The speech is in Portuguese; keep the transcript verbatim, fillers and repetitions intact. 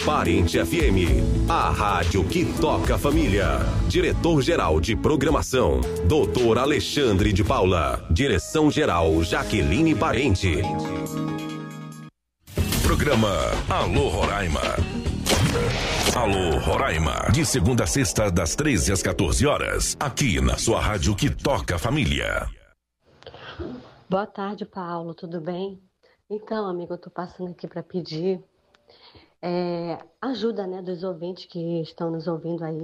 Parente F M, a rádio que toca a família. Diretor-geral de programação, doutor Alexandre de Paula. Direção-geral, Jaqueline Parente. Programa Alô Roraima. Alô Roraima, de segunda a sexta, das treze às quatorze horas, aqui na sua rádio que toca a família. Boa tarde, Paulo, tudo bem? Então, amigo, eu tô passando aqui para pedir é, ajuda, né, dos ouvintes que estão nos ouvindo aí.